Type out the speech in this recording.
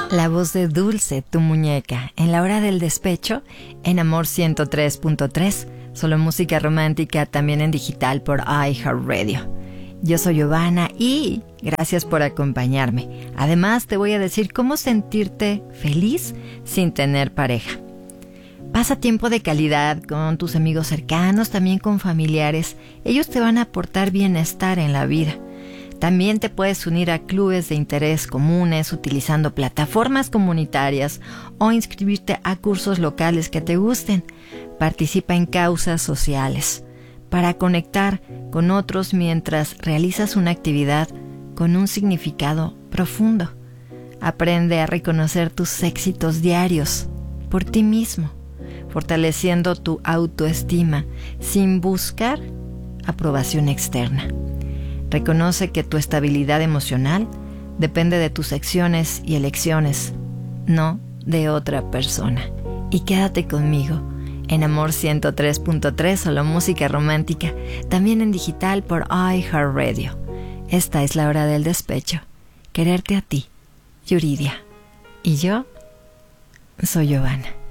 La voz de Dulce, tu muñeca, en la hora del despecho, en Amor 103.3, solo música romántica, también en digital por iHeartRadio. Yo soy Giovanna y gracias por acompañarme. Además, te voy a decir cómo sentirte feliz sin tener pareja. Pasa tiempo de calidad con tus amigos cercanos, también con familiares. Ellos te van a aportar bienestar en la vida. También te puedes unir a clubes de interés comunes utilizando plataformas comunitarias o inscribirte a cursos locales que te gusten. Participa en causas sociales para conectar con otros mientras realizas una actividad con un significado profundo. Aprende a reconocer tus éxitos diarios por ti mismo, fortaleciendo tu autoestima sin buscar aprobación externa. Reconoce que tu estabilidad emocional depende de tus acciones y elecciones, no de otra persona. Y quédate conmigo en Amor 103.3, solo música romántica, también en digital por iHeartRadio. Esta es la hora del despecho. Quererte a ti, Yuridia. Y yo soy Giovanna.